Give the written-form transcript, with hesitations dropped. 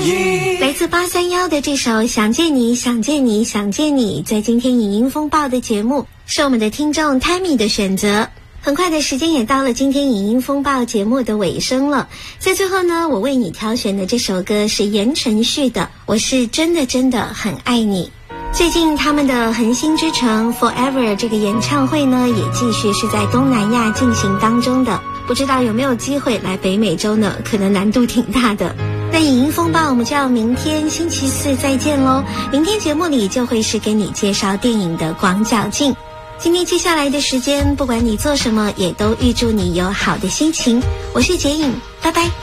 忆。 来自831的这首《想见你想见你想见你》，在今天影音风暴的节目是我们的听众 Tammy 的选择。很快的时间也到了今天影音风暴节目的尾声了，在最后呢，我为你挑选的这首歌是言承旭的《我是真的真的很爱你》。最近他们的恒星之城 Forever 这个演唱会呢，也继续是在东南亚进行当中的，不知道有没有机会来北美洲呢？可能难度挺大的。那影音风暴我们就要明天星期四再见咯，明天节目里就会是给你介绍电影的广角镜。今天接下来的时间，不管你做什么，也都预祝你有好的心情。我是洁颖，拜拜。